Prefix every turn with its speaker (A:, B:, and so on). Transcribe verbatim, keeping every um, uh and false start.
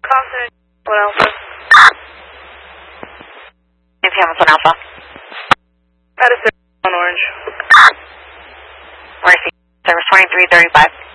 A: Consonant one Alpha.
B: It's Hamilton Alpha.
A: Medicine one Orange.
B: Mercy, service twenty-three thirty-five.